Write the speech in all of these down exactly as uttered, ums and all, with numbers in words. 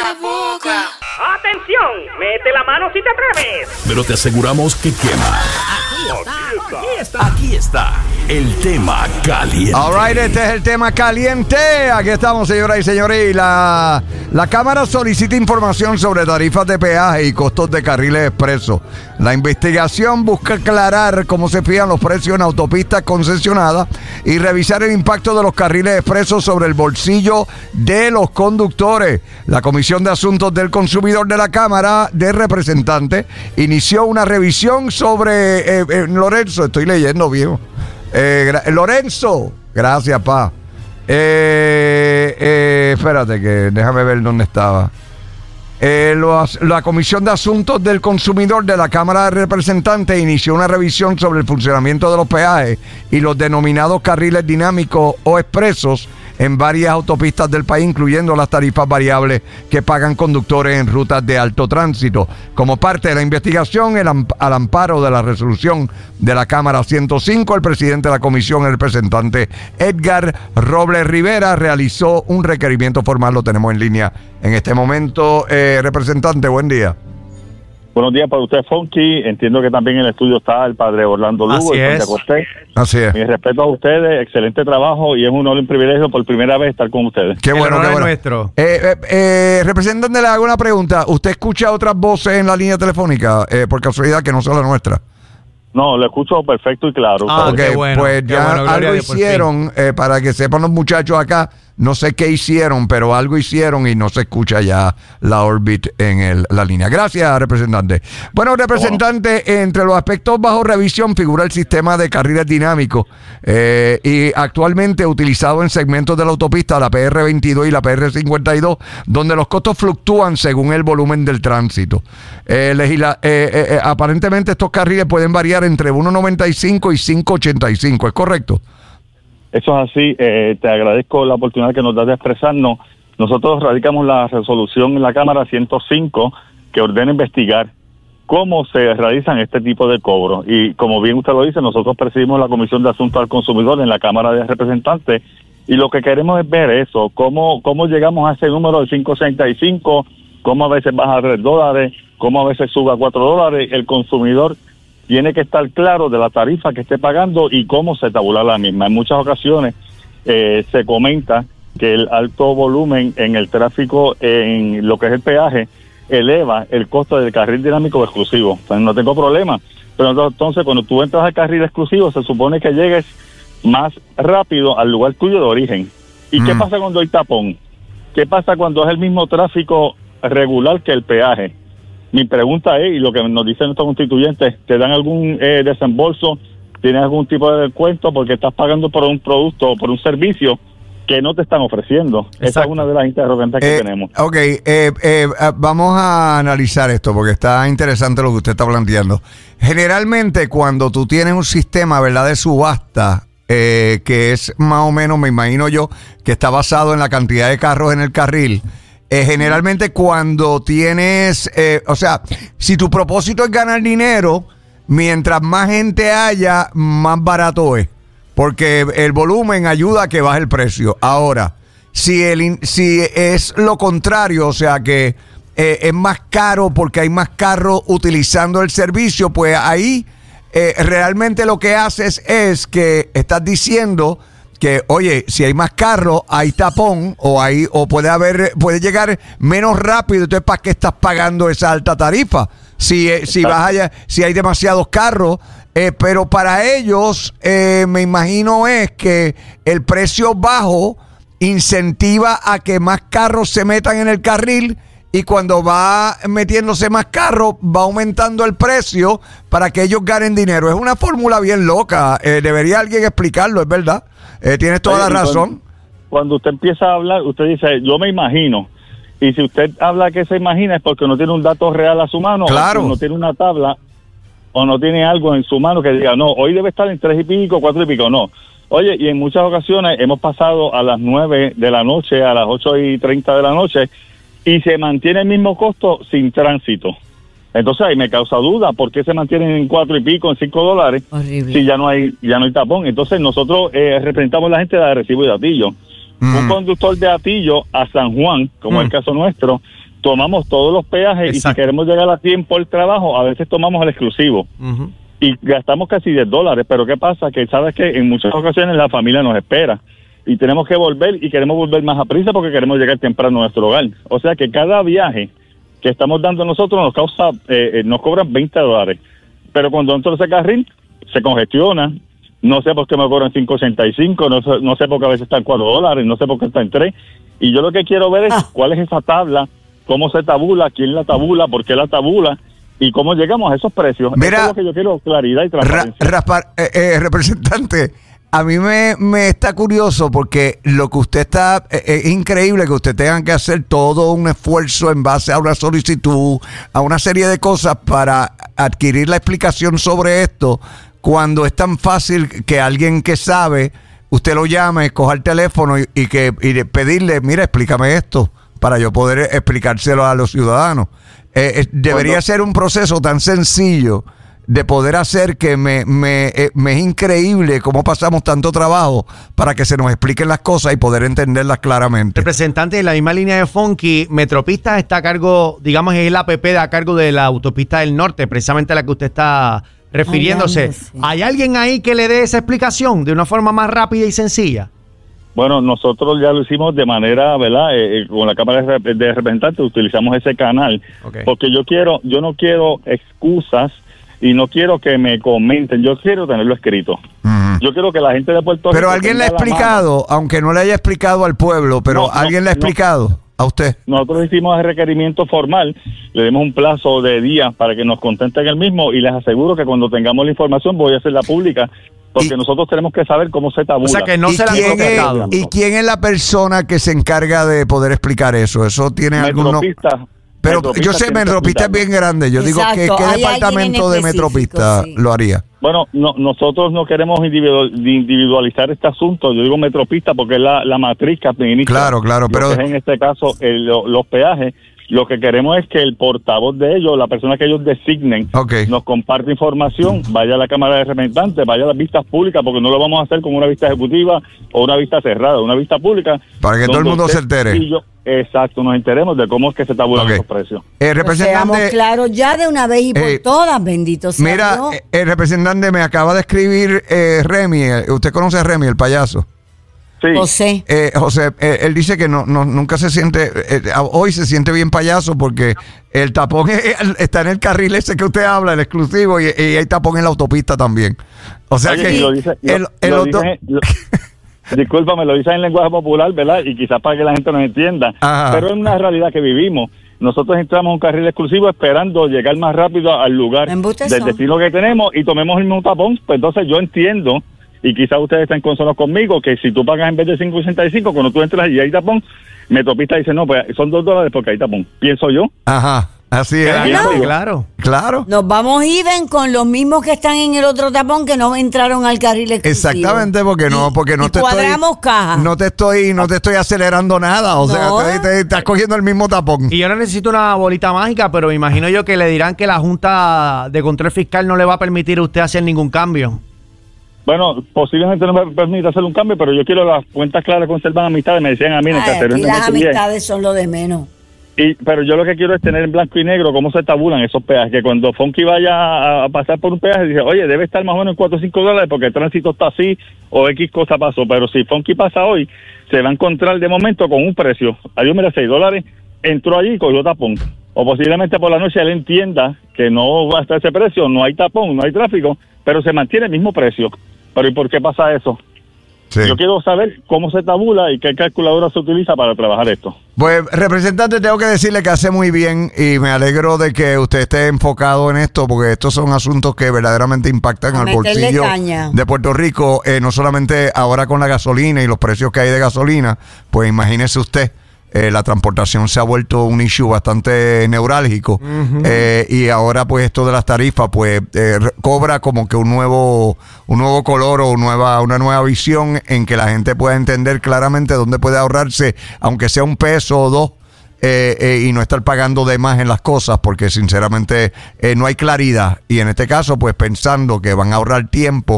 boca a boca. ¡Atención! ¡Mete la mano si te atreves! Pero te aseguramos que quema. Aquí está. Aquí está el tema caliente. All right, este es el tema caliente. Aquí estamos, señoras y señores. Y la, la Cámara solicita información sobre tarifas de peaje y costos de carriles expresos. La investigación busca aclarar cómo se fijan los precios en autopistas concesionadas y revisar el impacto de los carriles expresos sobre el bolsillo de los conductores. La Comisión de Asuntos del Consumidor de la Cámara de Representantes inició una revisión sobre... Eh, eh, Lorenzo, estoy leyendo, viejo. Eh, Lorenzo, gracias, pa. Eh, eh, espérate, que déjame ver dónde estaba. Eh, lo, la Comisión de Asuntos del Consumidor de la Cámara de Representantes inició una revisión sobre el funcionamiento de los peajes y los denominados carriles dinámicos o expresos en varias autopistas del país, incluyendo las tarifas variables que pagan conductores en rutas de alto tránsito. Como parte de la investigación, el amp- al amparo de la resolución de la Cámara ciento cinco, el presidente de la comisión, el representante Edgar Robles Rivera, realizó un requerimiento formal. Lo tenemos en línea en este momento. Eh, representante, buen día. Buenos días para usted, Funky. Entiendo que también en el estudio está el padre Orlando Lugo. Así es. Así es. Mi respeto a ustedes, excelente trabajo y es un honor y un privilegio por primera vez estar con ustedes. Qué bueno, qué bueno. Nuestro. Eh, eh, eh, representante, le hago una pregunta. ¿Usted escucha otras voces en la línea telefónica? Eh, por casualidad, que no sea la nuestra. No, lo escucho perfecto y claro. Ah, Ok, qué bueno, pues qué ya bueno, gloria a algo Dios, por hicieron, eh, para que sepan los muchachos acá, no sé qué hicieron, pero algo hicieron y no se escucha ya la Orbit en el, la línea. Gracias, representante. Bueno, representante, bueno. Entre los aspectos bajo revisión figura el sistema de carriles dinámicos eh, y actualmente utilizado en segmentos de la autopista, la P R veintidós y la P R cincuenta y dos, donde los costos fluctúan según el volumen del tránsito. Eh, legisla, eh, eh, eh, aparentemente estos carriles pueden variar entre uno noventa y cinco y cinco ochenta y cinco, ¿es correcto? Eso es así. Eh, te agradezco la oportunidad que nos das de expresarnos. Nosotros radicamos la resolución en la Cámara ciento cinco que ordena investigar cómo se realizan este tipo de cobros. Y como bien usted lo dice, nosotros presidimos la Comisión de Asuntos al Consumidor en la Cámara de Representantes y lo que queremos es ver eso, cómo, cómo llegamos a ese número de cinco ochenta y cinco, cómo a veces baja a tres dólares, cómo a veces sube a cuatro dólares. El consumidor tiene que estar claro de la tarifa que esté pagando y cómo se tabula la misma. En muchas ocasiones eh, se comenta que el alto volumen en el tráfico, en lo que es el peaje, eleva el costo del carril dinámico exclusivo. O sea, no tengo problema. Pero entonces, cuando tú entras al carril exclusivo, se supone que llegues más rápido al lugar tuyo de origen. ¿Y mm. qué pasa cuando hay tapón? ¿Qué pasa cuando es el mismo tráfico regular que el peaje? Mi pregunta es, y lo que nos dicen nuestros constituyentes, ¿te dan algún eh, desembolso? ¿Tienes algún tipo de descuento? Porque estás pagando por un producto o por un servicio que no te están ofreciendo. Exacto. Esa es una de las interrogantes que eh, tenemos. Ok, eh, eh, vamos a analizar esto porque está interesante lo que usted está planteando. Generalmente cuando tú tienes un sistema, ¿verdad?, de subasta, eh, que es más o menos, me imagino yo, que está basado en la cantidad de carros en el carril, Eh, generalmente cuando tienes, eh, o sea, si tu propósito es ganar dinero, mientras más gente haya, más barato es, porque el volumen ayuda a que baje el precio. Ahora, si, el, si es lo contrario, o sea que eh, es más caro porque hay más carros utilizando el servicio, pues ahí eh, realmente lo que haces es que estás diciendo que, oye, si hay más carros, hay tapón, o hay, o puede haber, puede llegar menos rápido. Entonces, ¿para qué estás pagando esa alta tarifa? Si, eh, si vas allá, si hay demasiados carros, eh, pero para ellos, eh, me imagino es que el precio bajo incentiva a que más carros se metan en el carril. Y cuando va metiéndose más carros, va aumentando el precio para que ellos ganen dinero. Es una fórmula bien loca. Eh, debería alguien explicarlo, es verdad. Eh, tienes toda Oye, la razón. Cuando, cuando usted empieza a hablar, usted dice, yo me imagino. Y si usted habla que se imagina es porque no tiene un dato real a su mano. Claro. O no tiene una tabla o no tiene algo en su mano que diga, no, hoy debe estar en tres y pico, cuatro y pico. No. Oye, y en muchas ocasiones hemos pasado a las nueve de la noche, a las ocho y treinta de la noche, y se mantiene el mismo costo sin tránsito. Entonces ahí me causa duda, ¿por qué se mantienen en cuatro y pico, en cinco dólares? Horrible. Si ya no hay ya no hay tapón? Entonces nosotros eh, representamos a la gente de Arecibo y de Atillo. Mm. Un conductor de Atillo a San Juan, como mm. es el caso nuestro, tomamos todos los peajes. Exacto. Y si queremos llegar a tiempo al trabajo, a veces tomamos el exclusivo. Uh-huh. Y gastamos casi diez dólares, pero ¿qué pasa? Que sabes que en muchas ocasiones la familia nos espera y tenemos que volver y queremos volver más a prisa porque queremos llegar temprano a nuestro hogar. O sea que cada viaje que estamos dando nosotros nos causa, eh, nos cobran veinte dólares, pero cuando entro ese carril se congestiona, no sé por qué me cobran cinco ochenta y cinco, no sé, no sé por qué a veces están cuatro dólares, no sé por qué está en tres, y yo lo que quiero ver es ah. cuál es esa tabla, cómo se tabula, quién la tabula, por qué la tabula, y cómo llegamos a esos precios. Mira, eso es lo que yo quiero, claridad y transparencia. Ra, Raspar, eh, eh, representante, a mí me, me está curioso porque lo que usted está, eh, es increíble que usted tenga que hacer todo un esfuerzo en base a una solicitud, a una serie de cosas para adquirir la explicación sobre esto, cuando es tan fácil que alguien que sabe, usted lo llame, coja el teléfono y, y que y pedirle, mira, explícame esto, para yo poder explicárselo a los ciudadanos. Eh, eh, debería ser un proceso tan sencillo de poder hacer que me, me, eh, me es increíble cómo pasamos tanto trabajo para que se nos expliquen las cosas y poder entenderlas claramente. Representante, de la misma línea de Funky, Metropistas está a cargo, digamos, es el A P P de a cargo de la Autopista del Norte, precisamente a la que usted está refiriéndose. Ay, ¿hay alguien ahí que le dé esa explicación de una forma más rápida y sencilla? Bueno, nosotros ya lo hicimos de manera, ¿verdad? Eh, con la Cámara de, de Representantes utilizamos ese canal, okay. Porque yo quiero, yo no quiero excusas y no quiero que me comenten, yo quiero tenerlo escrito. Uh-huh. Yo quiero que la gente de Puerto Rico... Pero alguien le ha explicado, aunque no le haya explicado al pueblo, pero no, alguien no, le ha explicado no. a usted. Nosotros hicimos el requerimiento formal, le dimos un plazo de días para que nos contesten el mismo y les aseguro que cuando tengamos la información voy a hacerla pública. Porque y, nosotros tenemos que saber cómo se tabula. O sea, que no se la han contestado. ¿Y quién es la persona que se encarga de poder explicar eso? ¿Eso tiene algún nombre? Pero Metropista, yo sé, Metropista es bien grande. Yo Exacto. digo, que ¿qué departamento de Metropista sí. lo haría? Bueno, no, nosotros no queremos individual, individualizar este asunto. Yo digo Metropista porque es la, la matriz que administra. Claro, claro. Pero es en este caso el, los peajes. Lo que queremos es que el portavoz de ellos, la persona que ellos designen, okay. nos comparte información, vaya a la Cámara de Representantes, vaya a las vistas públicas, porque no lo vamos a hacer con una vista ejecutiva o una vista cerrada, una vista pública. Para que todo el mundo se entere. Y yo, exacto, nos enteremos de cómo es que se tabulan okay. esos precios. El representante, pues seamos claros ya de una vez y por eh, todas, bendito sea Mira, Dios. El representante me acaba de escribir eh, Remy, ¿usted conoce a Remy, el payaso? Sí. José. Eh, José, eh, él dice que no, no nunca se siente, eh, hoy se siente bien payaso porque el tapón es, está en el carril ese que usted habla, el exclusivo, y, y hay tapón en la autopista también. O sea Oye, que... Lo dice, el, lo, el lo otro... dice, lo, discúlpame, lo dice en lenguaje popular, ¿verdad? Y quizás para que la gente nos entienda. Ajá. Pero es una realidad que vivimos. Nosotros entramos en un carril exclusivo esperando llegar más rápido al lugar del destino que tenemos y tomemos el mismo tapón. Pues entonces yo entiendo... Y quizás ustedes estén consonados conmigo, que si tú pagas en vez de cinco ochenta y cinco, cuando tú entras y hay tapón, Metropista dice, no, pues son dos dólares porque hay tapón. Pienso yo. Ajá, así es. Claro, claro. Claro. Nos vamos even con los mismos que están en el otro tapón que no entraron al carril exclusivo. Exactamente, porque no, porque no y te cuadramos estoy... caja. No te estoy, no te estoy acelerando nada, o no. sea, te, te, estás cogiendo el mismo tapón. Y yo no necesito una bolita mágica, pero me imagino yo que le dirán que la Junta de Control Fiscal no le va a permitir a usted hacer ningún cambio. Bueno, posiblemente no me permita hacer un cambio, pero yo quiero las cuentas claras, conservan amistades. Me decían a mí en el Ay, aquí las amistades bien. Son lo de menos. Y, pero yo lo que quiero es tener en blanco y negro cómo se tabulan esos peajes. Que cuando Funky vaya a, a pasar por un peaje, dice, oye, debe estar más o menos en cuatro o cinco dólares porque el tránsito está así o X cosa pasó. Pero si Funky pasa hoy, se va a encontrar de momento con un precio. Adiós, mira, seis dólares, entró allí y cogió tapón. O posiblemente por la noche él entienda que no va a estar ese precio, no hay tapón, no hay tráfico, pero se mantiene el mismo precio. Pero ¿y por qué pasa eso? Sí. Yo quiero saber cómo se tabula y qué calculadora se utiliza para trabajar esto. Pues, representante, tengo que decirle que hace muy bien y me alegro de que usted esté enfocado en esto, porque estos son asuntos que verdaderamente impactan al bolsillo caña. de Puerto Rico, eh, no solamente ahora con la gasolina y los precios que hay de gasolina, pues imagínese usted. Eh, la transportación se ha vuelto un issue bastante neurálgico uh-huh. eh, y ahora pues esto de las tarifas pues eh, cobra como que un nuevo un nuevo color o nueva, una nueva visión en que la gente pueda entender claramente dónde puede ahorrarse, aunque sea un peso o dos, eh, eh, y no estar pagando de más en las cosas, porque sinceramente eh, no hay claridad, y en este caso pues pensando que van a ahorrar tiempo,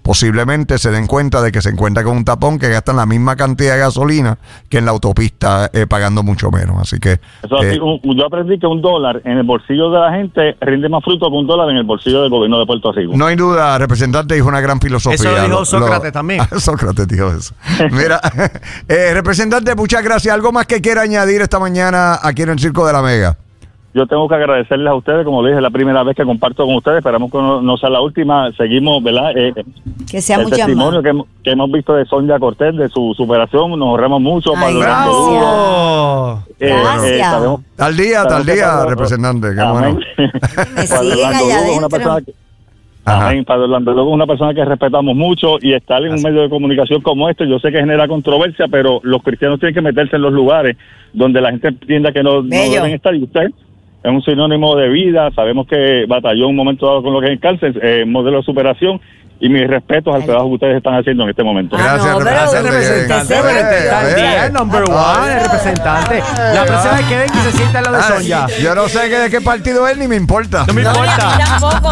posiblemente se den cuenta de que se encuentran con un tapón que gastan la misma cantidad de gasolina que en la autopista eh, pagando mucho menos. Así que Eso, eh, un- yo aprendí que un dólar en el bolsillo de la gente rinde más fruto que un dólar en el bolsillo del gobierno de Puerto Rico. no hay duda, representante, dijo una gran filosofía. Eso lo dijo Lo- Sócrates lo- también. Sócrates dijo eso. Mira, eh, representante, muchas gracias. ¿Algo más que quiera añadir esta mañana aquí en el Circo de la Mega? Yo tengo que agradecerles a ustedes, como les dije, es la primera vez que comparto con ustedes, esperamos que no, no sea la última, seguimos, ¿verdad? Eh, Que sea el mucha testimonio más. que, hemos- que hemos visto de Sonia Cortés, de su superación, nos ahorramos mucho. Ay, Pablo gracias. Orlando Lugo, ¡Bravo! eh, Gracias. sabemos- Tal día, tal sabemos que día, Pablo- representante. Qué Amén. bueno. Me Pablo siguen Orlando allá Lugo es una adentro. persona que- Ajá. Amén. Pablo Orlando Lugo es una persona que respetamos mucho y estar en un medio de comunicación como este, yo sé que genera controversia, pero los cristianos tienen que meterse en los lugares donde la gente entienda que no, no Bello. deben estar. Y usted es un sinónimo de vida, sabemos que batalló un momento dado con lo que es el cáncer, eh, modelo de superación, y mis respetos al Ay. trabajo que ustedes están haciendo en este momento. Ah, Gracias, no, pero Gracias, representante. representante. Ese- representante. Ve, ve. El number one, el representante. La próxima vez que ven que se sienta en la de Ay, Sonia. yo no sé qué- de qué partido es ni me importa. No me No, ni a mí importa. tampoco.